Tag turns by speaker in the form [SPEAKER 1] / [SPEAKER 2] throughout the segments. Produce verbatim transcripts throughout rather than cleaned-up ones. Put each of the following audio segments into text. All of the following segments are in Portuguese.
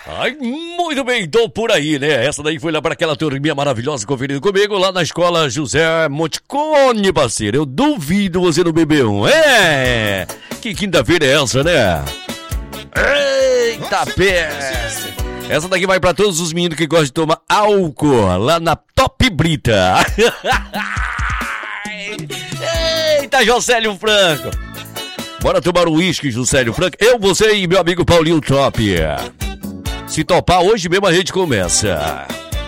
[SPEAKER 1] Ai, muito bem, tô por aí, né? Essa daí foi lá para aquela turminha maravilhosa conferindo comigo lá na escola José Monticone, parceiro. Eu duvido você não beber um. É! Que quinta-feira é essa, né? Eita peste! Essa daqui vai para todos os meninos que gostam de tomar álcool lá na Top Brita. Eita, Jocélio Franco! Bora tomar um uísque, Jocélio Franco. Eu, você e meu amigo Paulinho Top. Se topar, hoje mesmo a gente começa.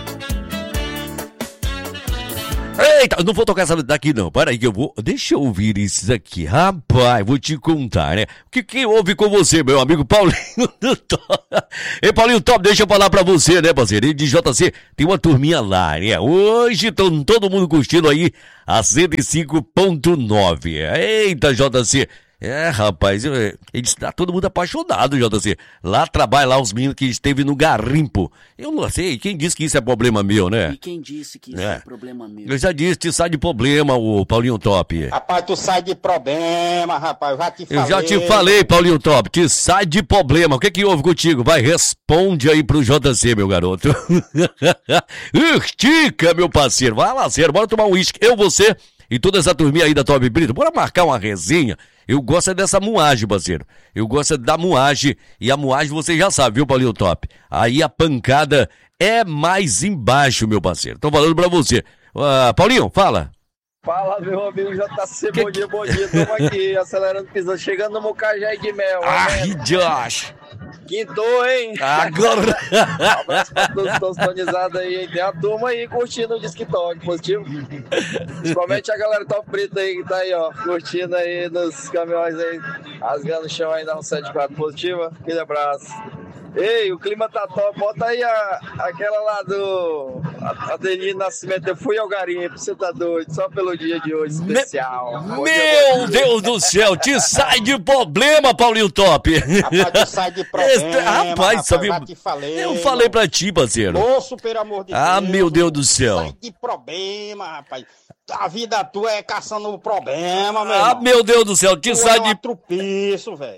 [SPEAKER 1] Eita, não vou tocar essa daqui não, para aí que eu vou... Deixa eu ouvir isso aqui, rapaz, vou te contar, né? O que que houve com você, meu amigo Paulinho Top? Ei, Paulinho Top, deixa eu falar pra você, né, parceiro? Ele de J C, tem uma turminha lá, né? Hoje estão todo mundo curtindo aí a cento e cinco ponto nove. Eita, J C... É, rapaz, eu, eles tá todo mundo apaixonado, J C. Lá trabalha lá os meninos que esteve no garimpo. Eu não sei, quem disse que isso é problema meu, né?
[SPEAKER 2] E quem disse que isso é, é problema meu?
[SPEAKER 1] Eu já disse, tu sai de problema, o Paulinho Top.
[SPEAKER 3] Rapaz, tu sai de problema, rapaz, eu já te falei.
[SPEAKER 1] Eu já te falei, Paulinho Top, te sai de problema. O que que houve contigo? Vai, responde aí pro J C, meu garoto. Estica, meu parceiro. Vai lá, sério, bora tomar um uísque. Eu, você e toda essa turminha aí da Top Brita, bora marcar uma resenha. Eu gosto é dessa moagem, parceiro. Eu gosto é da moagem. E a moagem você já sabe, viu, Paulinho Top? Aí a pancada é mais embaixo, meu parceiro. Tô falando pra você. Uh, Paulinho, fala.
[SPEAKER 4] Fala, meu amigo J C, que... bom dia, bom dia. Tamo aqui, acelerando o pisão, chegando no Mocajé de Mel.
[SPEAKER 1] Ai, Josh.
[SPEAKER 4] Quintou, hein?
[SPEAKER 1] Agora.
[SPEAKER 4] Um abraço pra todos que estão sintonizados aí, hein? Tem a turma aí curtindo o Disque Talk, positivo? Principalmente a galera Top Brita aí que tá aí, ó, curtindo aí nos caminhões aí, rasgando o chão aí na cento e quatro, positiva? Aquele abraço. Ei, o clima tá top, bota aí a, aquela lá do Adelino Nascimento, eu fui ao garimpo, você tá doido, só pelo dia de hoje, especial.
[SPEAKER 1] Me... Meu dia, Deus do céu, te sai de problema, Paulinho Top.
[SPEAKER 3] Rapaz, te sai de problema,
[SPEAKER 1] este... rapaz,
[SPEAKER 3] rapaz,
[SPEAKER 1] sabe...
[SPEAKER 3] já te falei.
[SPEAKER 1] Eu falei pra ti, parceiro.
[SPEAKER 3] Moço, pelo amor de
[SPEAKER 1] ah,
[SPEAKER 3] Deus.
[SPEAKER 1] Ah, meu Deus do céu.
[SPEAKER 3] Sai de problema, rapaz. A vida tua é caçando problema, meu
[SPEAKER 1] Ah,
[SPEAKER 3] irmão.
[SPEAKER 1] meu Deus do céu, te
[SPEAKER 3] tu
[SPEAKER 1] sai
[SPEAKER 3] é
[SPEAKER 1] de...
[SPEAKER 3] tropeço, velho.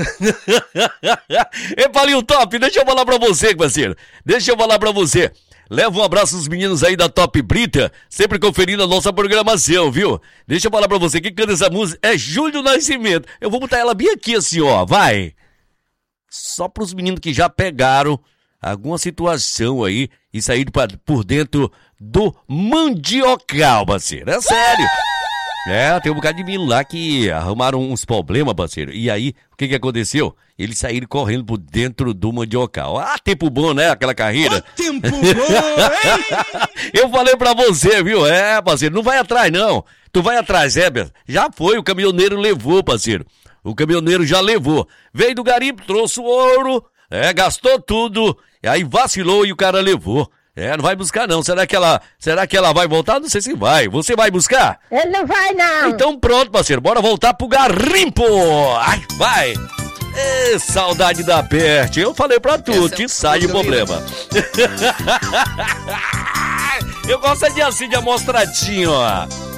[SPEAKER 1] Ei, Paulinho Top, deixa eu falar pra você, parceiro. Deixa eu falar pra você. Leva um abraço aos meninos aí da Top Brita, sempre conferindo a nossa programação, viu? Deixa eu falar pra você, quem canta essa música é Júlio Nascimento. Eu vou botar ela bem aqui assim, ó, vai. Só pros meninos que já pegaram alguma situação aí e saíram pra, por dentro do mandiocal, parceiro. É sério. É, tem um bocado de menino lá que arrumaram uns problemas, parceiro. E aí, o que que aconteceu? Eles saíram correndo por dentro do mandiocal. Ah, tempo bom, né? Aquela carreira. Oh, tempo bom, hein? Eu falei pra você, viu? É, parceiro, não vai atrás, não. Tu vai atrás, é, já foi, o caminhoneiro levou, parceiro. O caminhoneiro já levou. Veio do garimpo, trouxe o ouro, é, gastou tudo, e aí vacilou e o cara levou. É, não vai buscar não. Será que ela, será que ela vai voltar? Não sei se vai. Você vai buscar?
[SPEAKER 5] Ele não vai não.
[SPEAKER 1] Então pronto, parceiro. Bora voltar pro garimpo. Ai, vai. Ê, saudade da Bert. Eu falei pra tu, te sai de problema. Eu gosto de assim, de amostradinho, ó.